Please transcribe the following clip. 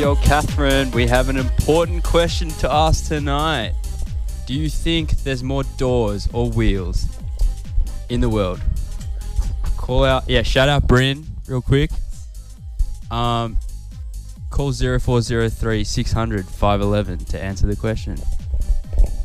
Yo, Catherine, we have an important question to ask tonight. Do you think there's more doors or wheels in the world? Shout out Bryn real quick. Call 0403 600 511 to answer the question.